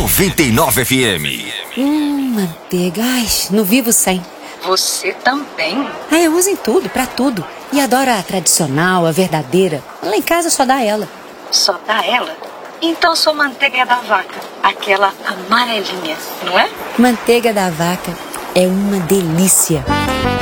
99 FM. Manteiga. Ai, não vivo sem. Você também? Eu uso em tudo, pra tudo. E adoro a tradicional, a verdadeira. Lá em casa só dá ela. Só dá ela? Então sua manteiga é da vaca. Aquela amarelinha, não é? Manteiga da vaca é uma delícia.